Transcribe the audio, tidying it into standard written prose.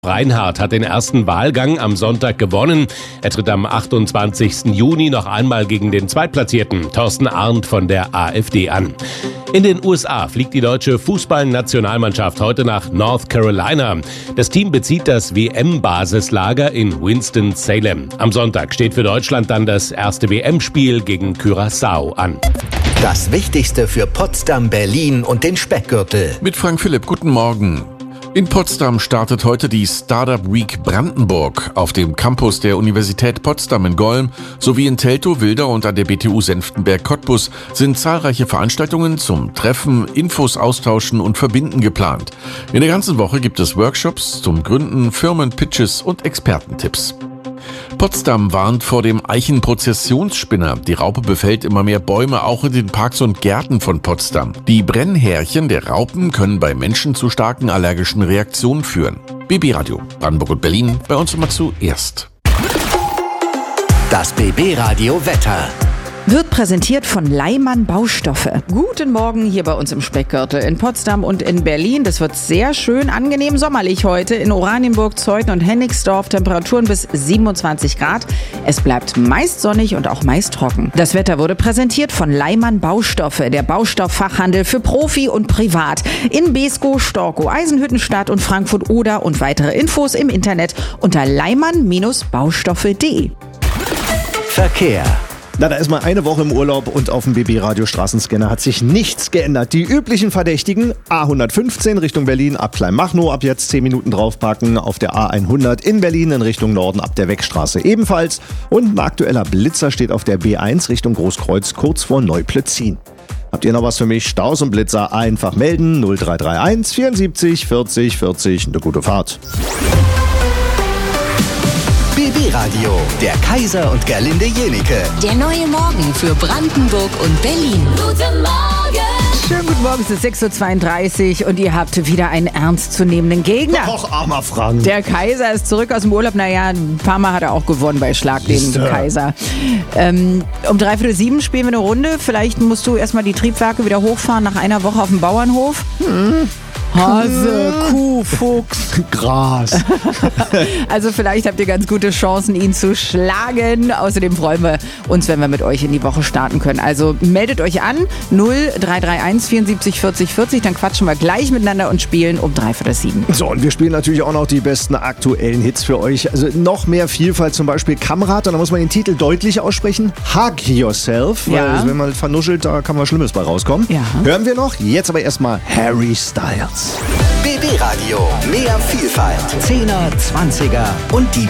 Reinhardt hat den ersten Wahlgang am Sonntag gewonnen. Er tritt am 28. Juni noch einmal gegen den Zweitplatzierten Thorsten Arndt von der AfD an. In den USA fliegt die deutsche Fußballnationalmannschaft heute nach North Carolina. Das Team bezieht das WM-Basislager in Winston-Salem. Am Sonntag steht für Deutschland dann das erste WM-Spiel gegen Curaçao an. Das Wichtigste für Potsdam, Berlin und den Speckgürtel. Mit Frank Philipp, guten Morgen. In Potsdam startet heute die Startup Week Brandenburg auf dem Campus der Universität Potsdam in Golm sowie in Teltow, Wilder und an der BTU Senftenberg-Cottbus sind zahlreiche Veranstaltungen zum Treffen, Infos austauschen und verbinden geplant. In der ganzen Woche gibt es Workshops zum Gründen, Firmenpitches und Expertentipps. Potsdam warnt vor dem Eichenprozessionsspinner. Die Raupe befällt immer mehr Bäume, auch in den Parks und Gärten von Potsdam. Die Brennhärchen der Raupen können bei Menschen zu starken allergischen Reaktionen führen. BB Radio, Brandenburg und Berlin, bei uns immer zuerst. Das BB Radio Wetter. Wird präsentiert von Leimann Baustoffe. Guten Morgen hier bei uns im Speckgürtel in Potsdam und in Berlin. Das wird sehr schön angenehm sommerlich heute. In Oranienburg, Zeuthen und Hennigsdorf Temperaturen bis 27 Grad. Es bleibt meist sonnig und auch meist trocken. Das Wetter wurde präsentiert von Leimann Baustoffe, der Baustofffachhandel für Profi und Privat. In Beeskow, Storkow, Eisenhüttenstadt und Frankfurt-Oder und weitere Infos im Internet unter leimann-baustoffe.de. Verkehr. Na, da ist mal eine Woche im Urlaub und auf dem BB-Radio Straßenscanner hat sich nichts geändert. Die üblichen Verdächtigen: A115 Richtung Berlin ab Kleinmachnow, ab jetzt 10 Minuten draufparken. Auf der A100 in Berlin in Richtung Norden ab der Wegstraße ebenfalls. Und ein aktueller Blitzer steht auf der B1 Richtung Großkreuz kurz vor Neuplötzin. Habt ihr noch was für mich? Staus und Blitzer einfach melden. 0331 74 40 40. Eine gute Fahrt. BB Radio, der Kaiser und Gerlinde Jenieke. Der neue Morgen für Brandenburg und Berlin. Guten Morgen! Schönen guten Morgen, es ist 6.32 Uhr und ihr habt wieder einen ernstzunehmenden Gegner. Och, armer Frank. Der Kaiser ist zurück aus dem Urlaub. Naja, ein paar Mal hat er auch gewonnen bei Schlag den Kaiser. Um 6:45 spielen wir eine Runde. Vielleicht musst du erstmal die Triebwerke wieder hochfahren nach einer Woche auf dem Bauernhof. Hase, Kuh, Fuchs. Gras. Also vielleicht habt ihr ganz gute Chancen, ihn zu schlagen. Außerdem freuen wir uns, wenn wir mit euch in die Woche starten können. Also meldet euch an, 0331 74 40 40. Dann quatschen wir gleich miteinander und spielen um 6:45. So, und wir spielen natürlich auch noch die besten aktuellen Hits für euch. Also noch mehr Vielfalt, zum Beispiel Kamerad. Und da muss man den Titel deutlich aussprechen. Hug Yourself. Ja. Weil also, wenn man vernuschelt, da kann was Schlimmes bei rauskommen. Ja. Hören wir noch. Jetzt aber erstmal Harry Styles. BB Radio, mehr Vielfalt. 10er, 20er und die